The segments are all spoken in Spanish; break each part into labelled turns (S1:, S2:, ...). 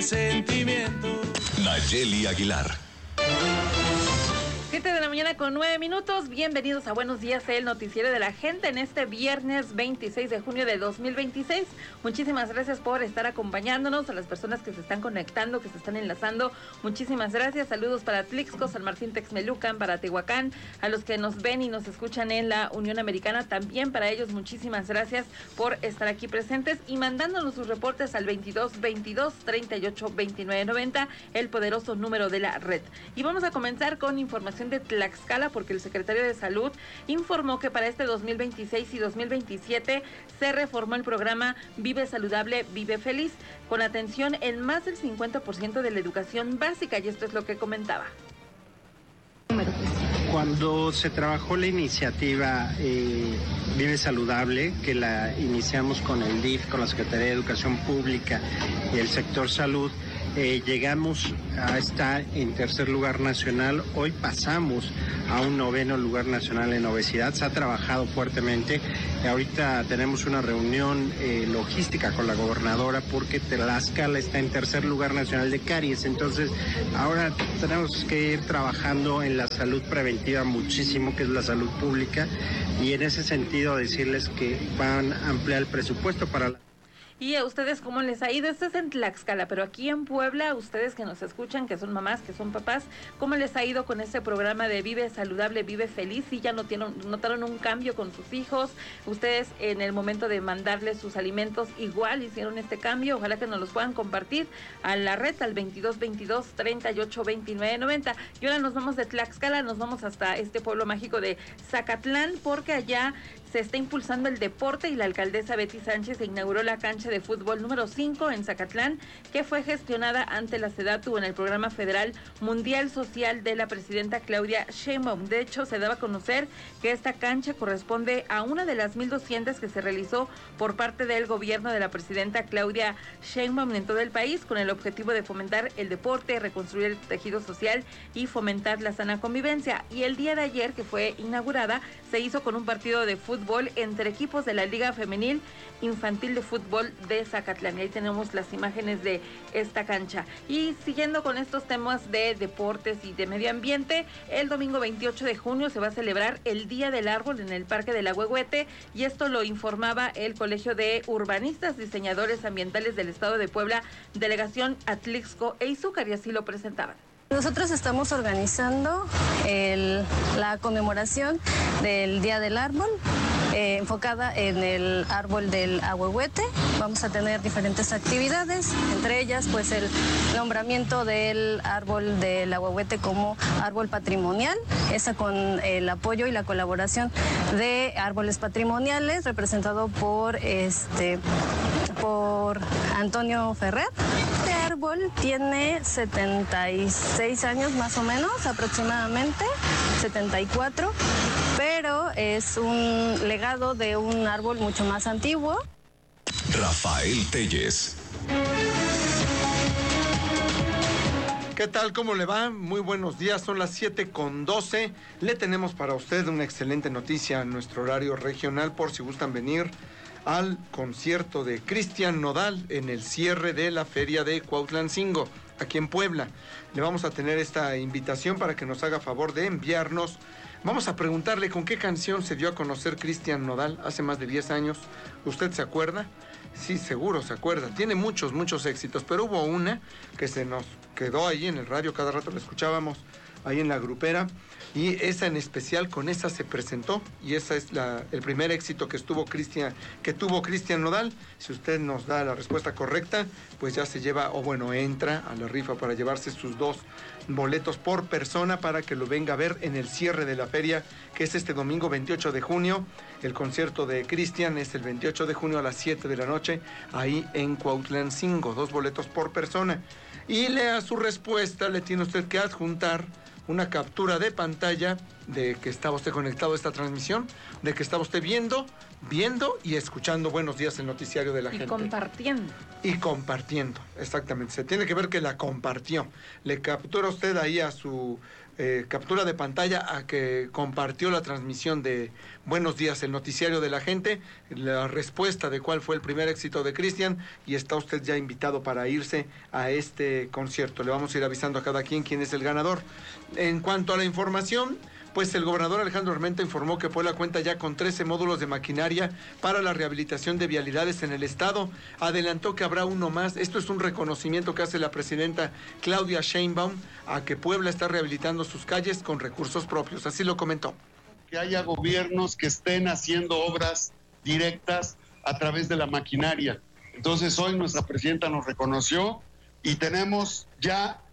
S1: Sentimiento.
S2: Nayeli Aguilar.
S3: 7 de la mañana con 9 minutos. Bienvenidos a Buenos Días, el noticiero de la gente en este viernes 26 de junio de 2026. Muchísimas gracias por estar acompañándonos, a las personas que se están conectando, que se están enlazando. Muchísimas gracias. Saludos para Tlixco, San Martín Texmelucan, para Tehuacán, a los que nos ven y nos escuchan en la Unión Americana. También para ellos muchísimas gracias por estar aquí presentes y mandándonos sus reportes al 2222-382990, el poderoso número de la red. Y vamos a comenzar con información de Tlaxcala, porque el secretario de Salud informó que para este 2026 y 2027 se reformó el programa Vive Saludable, Vive Feliz, con atención en más del 50% de la educación básica, y esto es lo que comentaba.
S4: Cuando se trabajó la iniciativa Vive Saludable, que la iniciamos con el DIF, con la Secretaría de Educación Pública y el sector salud, llegamos a estar en tercer lugar nacional. Hoy pasamos a un 9º lugar nacional en obesidad. Se ha trabajado fuertemente. Ahorita tenemos una reunión logística con la gobernadora porque Tlaxcala está en tercer lugar nacional de caries. Entonces, ahora tenemos que ir trabajando en la salud preventiva muchísimo, que es la salud pública, y en ese sentido decirles que van a ampliar el presupuesto para la...
S3: ¿Y a ustedes cómo les ha ido? Esto es en Tlaxcala, pero aquí en Puebla, ustedes que nos escuchan, que son mamás, que son papás, ¿cómo les ha ido con este programa de Vive Saludable, Vive Feliz? ¿Sí ya notaron un cambio con sus hijos? ¿Ustedes en el momento de mandarles sus alimentos igual hicieron este cambio? Ojalá que nos los puedan compartir a la red, al 2222-382990. Y ahora nos vamos de Tlaxcala, nos vamos hasta este pueblo mágico de Zacatlán, porque allá se está impulsando el deporte y la alcaldesa Betty Sánchez inauguró la cancha de fútbol número 5 en Zacatlán, que fue gestionada ante la SEDATU en el programa federal Mundial Social de la presidenta Claudia Sheinbaum. De hecho, se daba a conocer que esta cancha corresponde a una de las 1,200 que se realizó por parte del gobierno de la presidenta Claudia Sheinbaum en todo el país, con el objetivo de fomentar el deporte, reconstruir el tejido social y fomentar la sana convivencia. Y el día de ayer, que fue inaugurada, se hizo con un partido de fútbol entre equipos de la Liga Femenil Infantil de Fútbol de Zacatlán. Y ahí tenemos las imágenes de esta cancha. Y siguiendo con estos temas de deportes y de medio ambiente, el domingo 28 de junio se va a celebrar el Día del Árbol en el Parque del Ahuehuete, y esto lo informaba el Colegio de Urbanistas, Diseñadores Ambientales del Estado de Puebla, Delegación Atlixco e Izúcar, y así lo presentaban.
S5: Nosotros estamos organizando la conmemoración del Día del Árbol, enfocada en el árbol del Ahuehuete. Vamos a tener diferentes actividades, entre ellas pues el nombramiento del árbol del Ahuehuete como árbol patrimonial, esa con el apoyo y la colaboración de Árboles Patrimoniales, representado por Antonio Ferrer. Este árbol tiene 76 años más o menos, aproximadamente 74, pero es un legado de un árbol mucho más antiguo.
S2: Rafael Telles.
S6: ¿Qué tal? ¿Cómo le va? Muy buenos días, son las 7:12. Le tenemos para usted una excelente noticia en nuestro horario regional, por si gustan venir al concierto de Cristian Nodal en el cierre de la feria de Cuautlancingo, aquí en Puebla. Le vamos a tener esta invitación para que nos haga favor de enviarnos. Vamos a preguntarle con qué canción se dio a conocer Cristian Nodal hace más de 10 años. ¿Usted se acuerda? Sí, seguro se acuerda. Tiene muchos éxitos, pero hubo una que se nos quedó ahí en el radio, cada rato la escuchábamos ahí en la grupera, y esa en especial, con esa se presentó, y esa es el primer éxito que tuvo Cristian Nodal. Si usted nos da la respuesta correcta, pues ya se lleva, entra a la rifa para llevarse sus 2 boletos por persona para que lo venga a ver en el cierre de la feria, que es este domingo 28 de junio. El concierto de Cristian es el 28 de junio a las 7 de la noche, ahí en Cuautlancingo, 2 boletos por persona. Y lea su respuesta, le tiene usted que adjuntar una captura de pantalla de que estaba usted conectado a esta transmisión, de que estaba usted viendo y escuchando Buenos Días, el noticiario de la gente. Y compartiendo, exactamente. Se tiene que ver que la compartió. Le captura usted ahí a su captura de pantalla a que compartió la transmisión de Buenos Días, el noticiario de la gente, la respuesta de cuál fue el primer éxito de Cristian, y está usted ya invitado para irse a este concierto. Le vamos a ir avisando a cada quien quién es el ganador. En cuanto a la información, pues el gobernador Alejandro Armenta informó que Puebla cuenta ya con 13 módulos de maquinaria para la rehabilitación de vialidades en el estado. Adelantó que habrá uno más. Esto es un reconocimiento que hace la presidenta Claudia Sheinbaum a que Puebla está rehabilitando sus calles con recursos propios. Así lo comentó.
S1: Que haya gobiernos que estén haciendo obras directas a través de la maquinaria. Entonces hoy nuestra presidenta nos reconoció y tenemos ya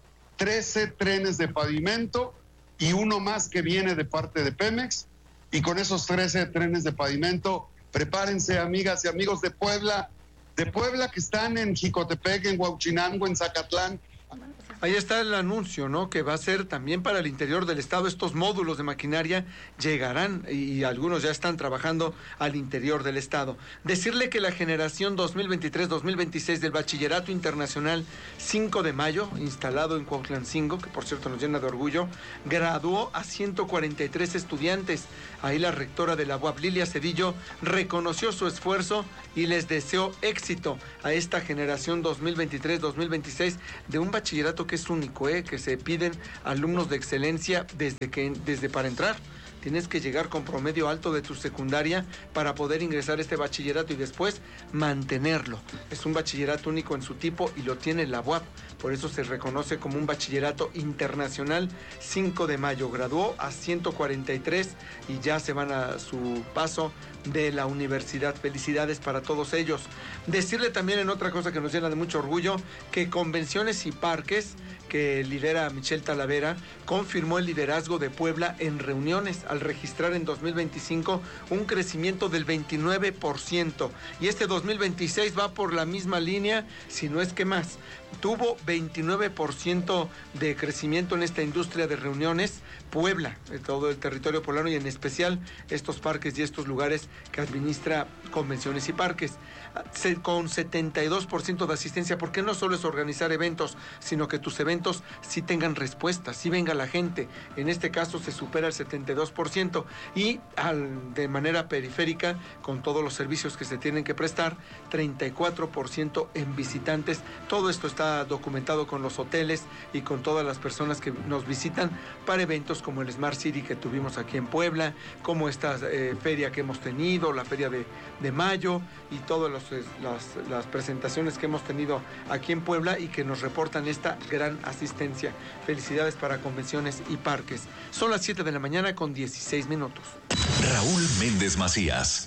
S1: 13 trenes de pavimento y uno más que viene de parte de Pemex, y con esos 13 trenes de pavimento, prepárense, amigas y amigos de Puebla que están en Jicotepec, en Huauchinango, en Zacatlán.
S6: Ahí está el anuncio, ¿no? Que va a ser también para el interior del estado. Estos módulos de maquinaria llegarán y algunos ya están trabajando al interior del estado. Decirle que la generación 2023-2026 del Bachillerato Internacional 5 de Mayo, instalado en Cuautlancingo, que por cierto nos llena de orgullo, graduó a 143 estudiantes. Ahí la rectora de la UAP, Lilia Cedillo, reconoció su esfuerzo y les deseó éxito a esta generación 2023-2026 de un bachillerato que es único, que se piden alumnos de excelencia desde para entrar. Tienes que llegar con promedio alto de tu secundaria para poder ingresar a este bachillerato y después mantenerlo. Es un bachillerato único en su tipo y lo tiene la UAP. Por eso se reconoce como un bachillerato internacional 5 de Mayo. Graduó a 143 y ya se van a su paso de la universidad. Felicidades para todos ellos. Decirle también en otra cosa que nos llena de mucho orgullo, que Convenciones y Parques, que lidera Michelle Talavera, confirmó el liderazgo de Puebla en reuniones al registrar en 2025 un crecimiento del 29%. Y este 2026 va por la misma línea, si no es que más. Tuvo 29% de crecimiento en esta industria de reuniones Puebla, todo el territorio poblano y en especial estos parques y estos lugares que administra Convenciones y Parques, con 72% de asistencia, porque no solo es organizar eventos, sino que tus eventos sí tengan respuesta, sí venga la gente. En este caso se supera el 72% y de manera periférica, con todos los servicios que se tienen que prestar, 34% en visitantes. Todo esto está documentado con los hoteles y con todas las personas que nos visitan para eventos como el Smart City que tuvimos aquí en Puebla, como esta feria que hemos tenido, la feria de mayo y todas las presentaciones que hemos tenido aquí en Puebla y que nos reportan esta gran asistencia. Felicidades para Convenciones y Parques. Son las 7 de la mañana con 16 minutos.
S2: Raúl Méndez Macías.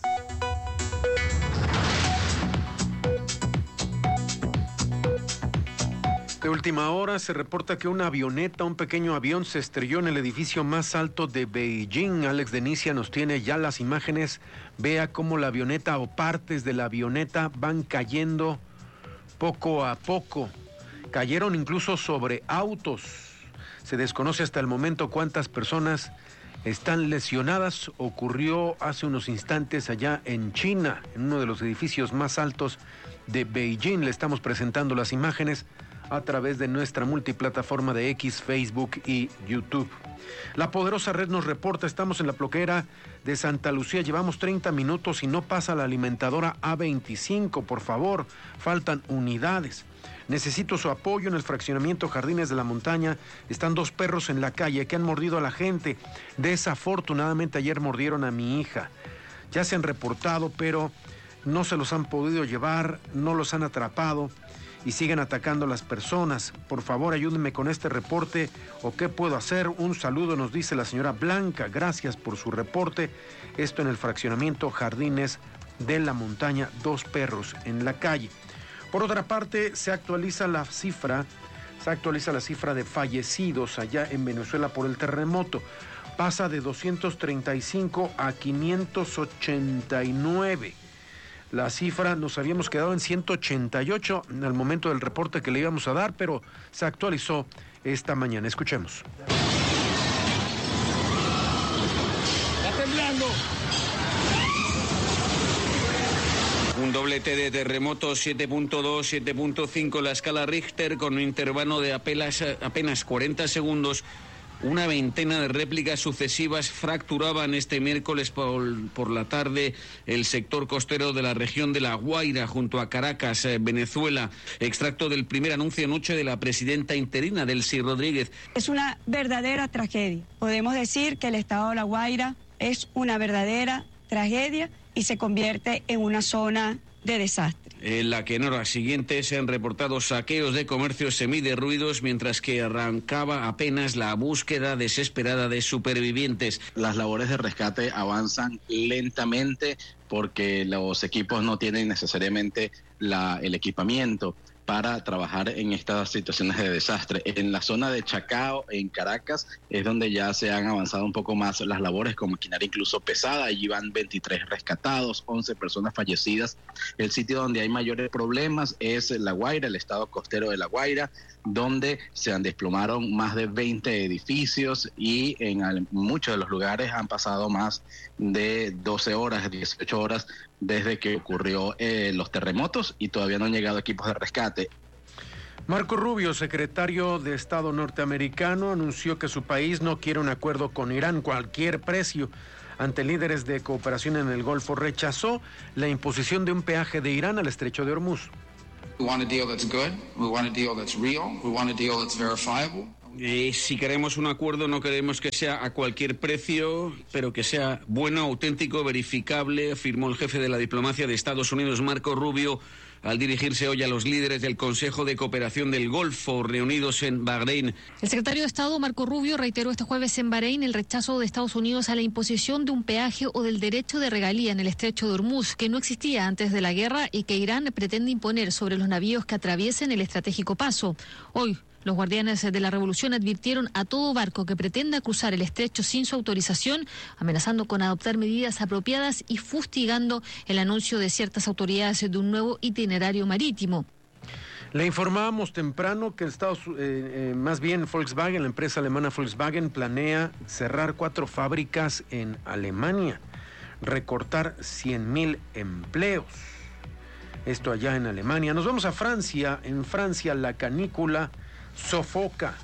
S7: De última hora se reporta que una avioneta, un pequeño avión, se estrelló en el edificio más alto de Beijing. Alex Denicia nos tiene ya las imágenes. Vea cómo la avioneta o partes de la avioneta van cayendo poco a poco. Cayeron incluso sobre autos. Se desconoce hasta el momento cuántas personas están lesionadas. Ocurrió hace unos instantes allá en China, en uno de los edificios más altos de Beijing. Le estamos presentando las imágenes a través de nuestra multiplataforma de X, Facebook y YouTube. La Poderosa Red nos reporta, estamos en la Ploquera de Santa Lucía, llevamos 30 minutos y no pasa la alimentadora A25, por favor, faltan unidades. Necesito su apoyo en el fraccionamiento Jardines de la Montaña. Están 2 perros en la calle que han mordido a la gente. Desafortunadamente ayer mordieron a mi hija. Ya se han reportado, pero no se los han podido llevar, no los han atrapado y siguen atacando a las personas. Por favor, ayúdenme con este reporte o qué puedo hacer. Un saludo, nos dice la señora Blanca. Gracias por su reporte. Esto en el fraccionamiento Jardines de la Montaña, 2 perros en la calle. Por otra parte, se actualiza la cifra de fallecidos allá en Venezuela por el terremoto. Pasa de 235 a 589. La cifra nos habíamos quedado en 188 en el momento del reporte que le íbamos a dar, pero se actualizó esta mañana. Escuchemos.
S8: llegando.
S9: Un doblete de terremotos 7.2, 7.5 la escala Richter con un intervalo de apenas 40 segundos. Una veintena de réplicas sucesivas fracturaban este miércoles por la tarde el sector costero de la región de La Guaira, junto a Caracas, Venezuela. Extracto del primer anuncio anoche de la presidenta interina, Delcy Rodríguez.
S10: Es una verdadera tragedia. Podemos decir que el estado de La Guaira es una verdadera tragedia y se convierte en una zona de desastre.
S9: En la que en horas siguientes se han reportado saqueos de comercios semiderruidos, mientras que arrancaba apenas la búsqueda desesperada de supervivientes.
S11: Las labores de rescate avanzan lentamente porque los equipos no tienen necesariamente el equipamiento para trabajar en estas situaciones de desastre. En la zona de Chacao, en Caracas, es donde ya se han avanzado un poco más las labores con maquinaria incluso pesada. Allí van 23 rescatados, 11 personas fallecidas. El sitio donde hay mayores problemas es La Guaira, el estado costero de La Guaira, donde se desplomaron más de 20 edificios y en muchos de los lugares han pasado más de 12 horas, 18 horas desde que ocurrió los terremotos y todavía no han llegado equipos de rescate.
S7: Marco Rubio, secretario de Estado norteamericano, anunció que su país no quiere un acuerdo con Irán a cualquier precio. Ante líderes de cooperación en el Golfo, rechazó la imposición de un peaje de Irán al estrecho de Hormuz.
S12: We want a deal that's good. We want a deal that's real. We want a deal that's verifiable.
S9: Si queremos un acuerdo, no queremos que sea a cualquier precio, pero que sea bueno, auténtico, verificable, afirmó el jefe de la diplomacia de Estados Unidos, Marco Rubio, al dirigirse hoy a los líderes del Consejo de Cooperación del Golfo, reunidos en Bahrein.
S13: El secretario de Estado, Marco Rubio, reiteró este jueves en Bahrein el rechazo de Estados Unidos a la imposición de un peaje o del derecho de regalía en el estrecho de Hormuz, que no existía antes de la guerra y que Irán pretende imponer sobre los navíos que atraviesen el estratégico paso. Hoy, los guardianes de la revolución advirtieron a todo barco que pretenda cruzar el estrecho sin su autorización, amenazando con adoptar medidas apropiadas y fustigando el anuncio de ciertas autoridades de un nuevo itinerario marítimo.
S7: Le informábamos temprano que más bien Volkswagen, la empresa alemana Volkswagen, planea cerrar 4 fábricas en Alemania, recortar 100,000 empleos. Esto allá en Alemania. Nos vamos a Francia. En Francia la canícula sofoca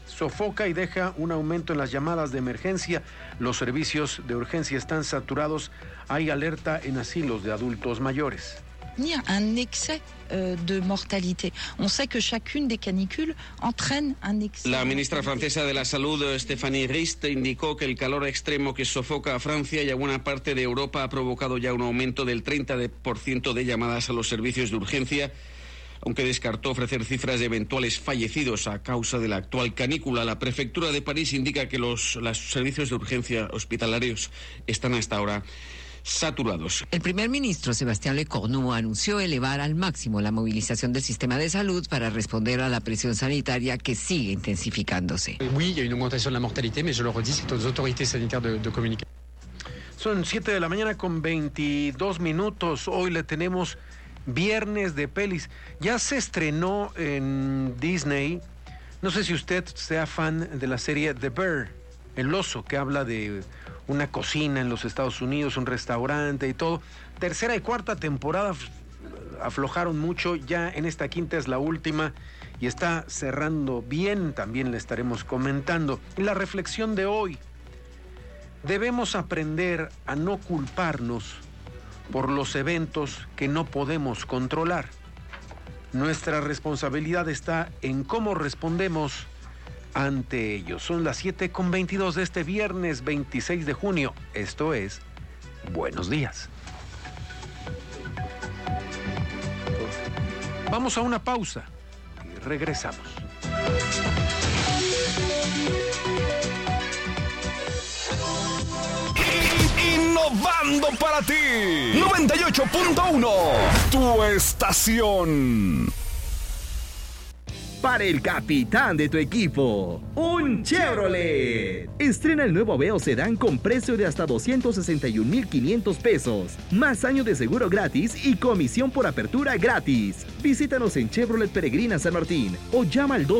S7: y deja un aumento en las llamadas de emergencia. Los servicios de urgencia están saturados. Hay alerta en asilos de adultos mayores.
S14: Un excès de mortalité. On sait que chacune des canicules entraîne un excès.
S9: La ministra francesa de la Salud, Stéphanie Rist, indicó que el calor extremo que sofoca a Francia y a buena parte de Europa ha provocado ya un aumento del 30% de llamadas a los servicios de urgencia, aunque descartó ofrecer cifras de eventuales fallecidos a causa de la actual canícula. La prefectura de París indica que los servicios de urgencia hospitalarios están hasta ahora saturados.
S15: El primer ministro Sébastien Lecornu anunció elevar al máximo la movilización del sistema de salud para responder a la presión sanitaria que sigue intensificándose.
S16: Oui, il y a une augmentation de la mortalité, mais je le redis, c'est aux autorités sanitaires de communiquer.
S7: Son 7 de la mañana con 22 minutos. Hoy le tenemos viernes de pelis. Ya se estrenó en Disney. No sé si usted sea fan de la serie The Bear, el oso, que habla de una cocina en los Estados Unidos, un restaurante y todo. Tercera y cuarta temporada aflojaron mucho. Ya en esta quinta es la última y está cerrando bien. También le estaremos comentando. Y la reflexión de hoy: debemos aprender a no culparnos por los eventos que no podemos controlar. Nuestra responsabilidad está en cómo respondemos ante ellos. Son las 7:22 de este viernes 26 de junio. Esto es Buenos Días. Vamos a una pausa y regresamos.
S2: Innovando para ti. 98.1. Tu estación.
S17: Para el capitán de tu equipo, un Chevrolet. Estrena el nuevo Aveo Sedán con precio de hasta 261,500 pesos. Más año de seguro gratis y comisión por apertura gratis. Visítanos en Chevrolet Peregrina San Martín o llama al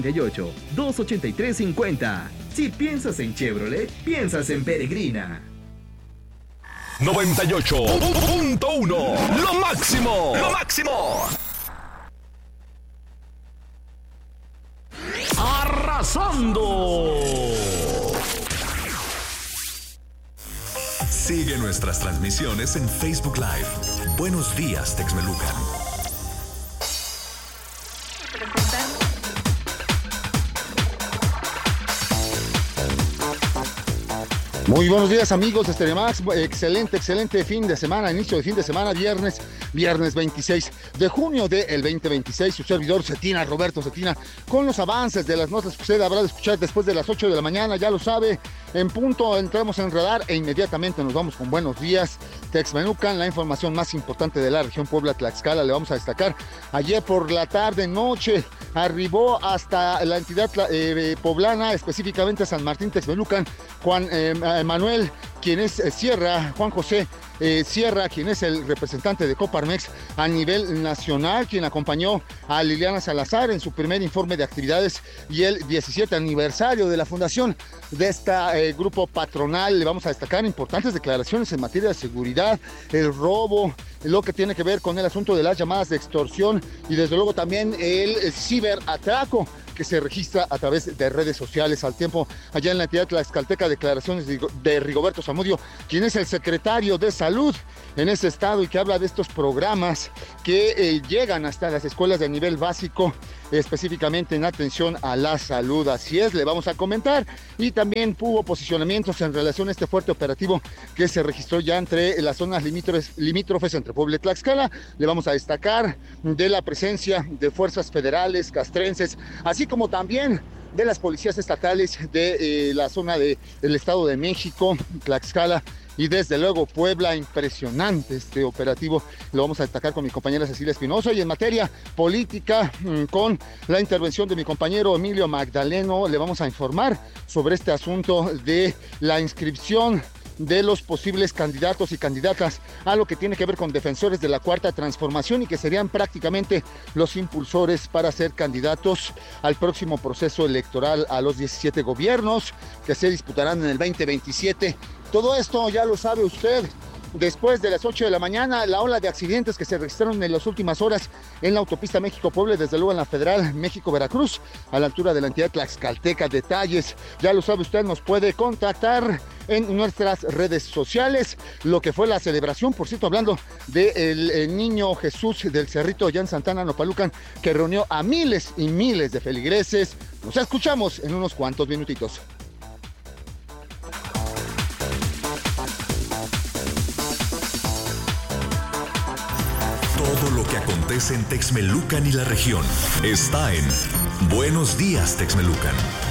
S17: 248-48, 283-50. Si piensas en Chevrolet, piensas en Peregrina.
S2: 98.1. Lo máximo. Lo máximo. Arrasando.
S8: Sigue nuestras transmisiones en Facebook Live. Buenos días, Texmelucan.
S18: Muy buenos días, amigos de Steremax. Excelente fin de semana, inicio de fin de semana, viernes 26 de junio del 2026. Su servidor Cetina, Roberto Cetina, con los avances de las notas que usted habrá de escuchar después de las 8 de la mañana, ya lo sabe. En punto entramos en radar e inmediatamente nos vamos con buenos días, Texmelucan, la información más importante de la región Puebla-Tlaxcala. Le vamos a destacar, ayer por la tarde, noche, arribó hasta la entidad poblana, específicamente San Martín Texmelucan, Juan Manuel, quien es Juan José Sierra, quien es el representante de Coparmex a nivel nacional, quien acompañó a Liliana Salazar en su primer informe de actividades y el 17 aniversario de la fundación de este grupo patronal. Le vamos a destacar importantes declaraciones en materia de seguridad, el robo, lo que tiene que ver con el asunto de las llamadas de extorsión y desde luego también el ciberatraco que se registra a través de redes sociales. Al tiempo, allá en la entidad tlaxcalteca, declaraciones de Rigoberto Zamudio, quien es el secretario de Salud en ese estado y que habla de estos programas que llegan hasta las escuelas de nivel básico, específicamente en atención a la salud. Así es, le vamos a comentar. Y también hubo posicionamientos en relación a este fuerte operativo que se registró ya entre las zonas limítrofes entre Puebla y Tlaxcala. Le vamos a destacar de la presencia de fuerzas federales, castrenses, así como también de las policías estatales de la zona del Estado de México, Tlaxcala y desde luego Puebla. Impresionante este operativo, lo vamos a destacar con mi compañera Cecilia Espinosa. Y en materia política, con la intervención de mi compañero Emilio Magdaleno, le vamos a informar sobre este asunto de la inscripción de los posibles candidatos y candidatas a lo que tiene que ver con defensores de la Cuarta Transformación y que serían prácticamente los impulsores para ser candidatos al próximo proceso electoral a los 17 gobiernos que se disputarán en el 2027. Todo esto ya lo sabe usted. Después de las 8 de la mañana, la ola de accidentes que se registraron en las últimas horas en la autopista México-Puebla, desde luego en la Federal México-Veracruz, a la altura de la entidad tlaxcalteca. Detalles, ya lo sabe usted, nos puede contactar en nuestras redes sociales. Lo que fue la celebración, por cierto, hablando del niño Jesús del Cerrito, allá en Santana, Nopalucan, que reunió a miles y miles de feligreses. Nos escuchamos en unos cuantos minutitos.
S8: Todo lo que acontece en Texmelucan y la región está en Buenos Días, Texmelucan.